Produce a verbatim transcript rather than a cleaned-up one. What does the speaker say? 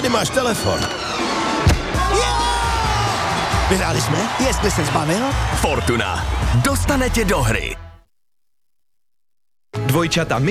Tady máš telefon. Vyhráli jsme? Jestli se zbavil? Fortuna. Dostane tě do hry. Dvojčata